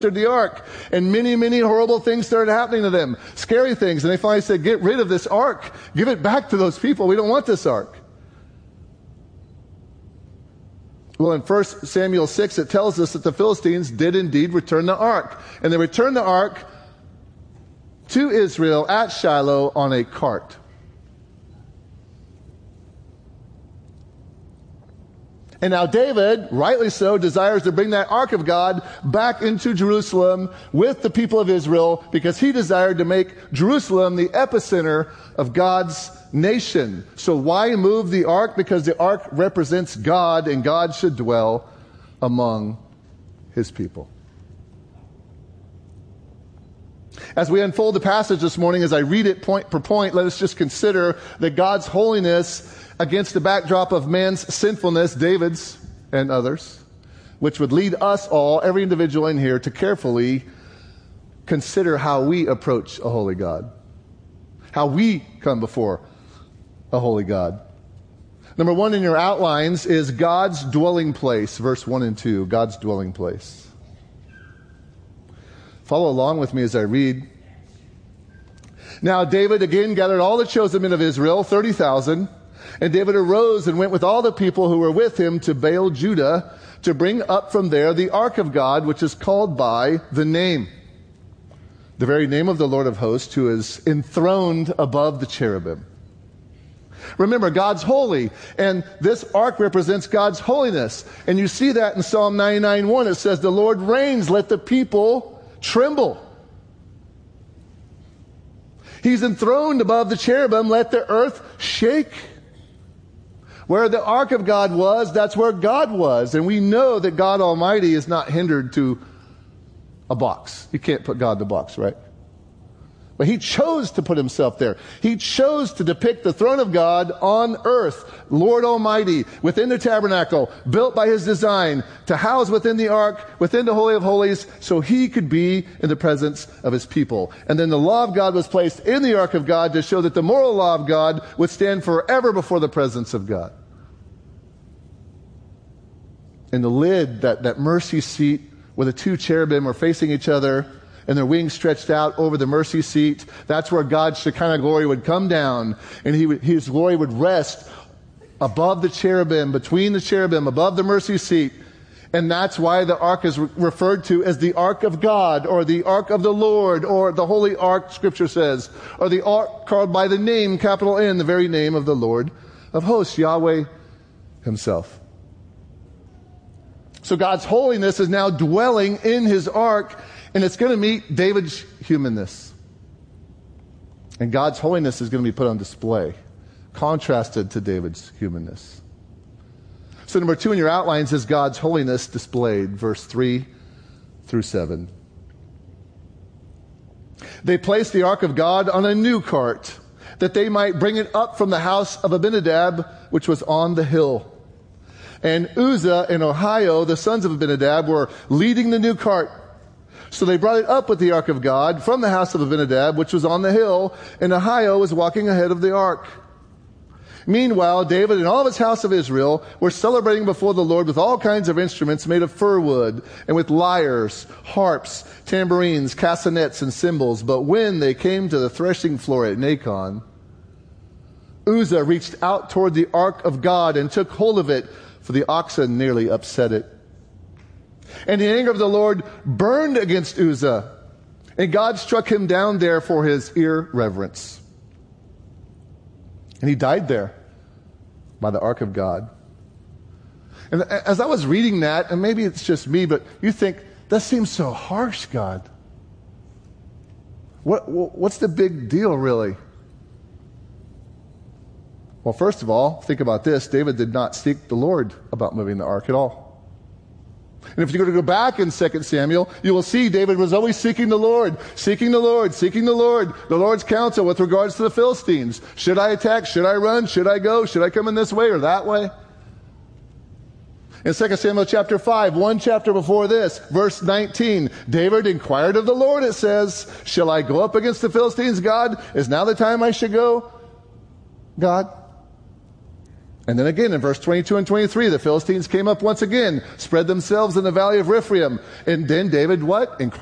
the ark, and many, many horrible things started happening to them, scary things, and they finally said, get rid of this ark, give it back to those people, we don't want this ark. Well, in 1 Samuel 6, it tells us that the Philistines did indeed return the ark, and they returned the ark to Israel at Shiloh on a cart. And now David, rightly so, desires to bring that ark of God back into Jerusalem with the people of Israel because he desired to make Jerusalem the epicenter of God's nation. So why move the ark? Because the ark represents God, and God should dwell among his people. As we unfold the passage this morning, as I read it point per point, let us just consider that God's holiness against the backdrop of man's sinfulness, David's and others, which would lead us all, every individual in here, to carefully consider how we approach a holy God, how we come before a holy God. Number one in your outlines is God's dwelling place, verse 1 and 2, God's dwelling place. Follow along with me as I read. Now David again gathered all the chosen men of Israel, 30,000, and David arose and went with all the people who were with him to Baal Judah to bring up from there the ark of God, which is called by the name, the very name of the Lord of hosts, who is enthroned above the cherubim. Remember, God's holy, and this ark represents God's holiness. And you see that in Psalm 99:1. It says, the Lord reigns, let the people tremble. He's enthroned above the cherubim, let the earth shake. Where the ark of God was, that's where God was. And we know that God Almighty is not hindered to a box. You can't put God in a box, right? But he chose to put himself there. He chose to depict the throne of God on earth, Lord Almighty, within the tabernacle, built by his design, to house within the ark, within the Holy of Holies, so he could be in the presence of his people. And then the law of God was placed in the ark of God to show that the moral law of God would stand forever before the presence of God. And the lid, that mercy seat where the two cherubim are facing each other and their wings stretched out over the mercy seat, that's where God's Shekinah glory would come down, and his glory would rest above the cherubim, between the cherubim, above the mercy seat. And that's why the ark is referred to as the ark of God, or the ark of the Lord, or the holy ark, Scripture says, or the ark called by the name, capital N, the very name of the Lord of hosts, Yahweh himself. So God's holiness is now dwelling in his ark, and it's going to meet David's humanness. And God's holiness is going to be put on display, contrasted to David's humanness. So number 2 in your outlines is God's holiness displayed, verse 3 through 7. They placed the ark of God on a new cart, that they might bring it up from the house of Abinadab, which was on the hill. And Uzzah and Ahio, the sons of Abinadab, were leading the new cart. So they brought it up with the ark of God from the house of Abinadab, which was on the hill, and Ahio was walking ahead of the ark. Meanwhile, David and all of his house of Israel were celebrating before the Lord with all kinds of instruments made of fir wood, and with lyres, harps, tambourines, castanets, and cymbals. But when they came to the threshing floor at Nacon, Uzzah reached out toward the ark of God and took hold of it, for the oxen nearly upset it. And the anger of the Lord burned against Uzzah, and God struck him down there for his irreverence. And he died there by the ark of God. And as I was reading that, and maybe it's just me, but you think, that seems so harsh, God. What's the big deal, really? Well, first of all, think about this. David did not seek the Lord about moving the ark at all. And if you're going to go back in 2 Samuel, you will see David was always seeking the Lord, seeking the Lord, seeking the Lord, the Lord's counsel with regards to the Philistines. Should I attack? Should I run? Should I go? Should I come in this way or that way? In 2 Samuel chapter 5, one chapter before this, verse 19, David inquired of the Lord, it says, shall I go up against the Philistines, God? Is now the time I should go, God? And then again in verse 22 and 23, the Philistines came up once again, spread themselves in the valley of Rephaim. And then David what?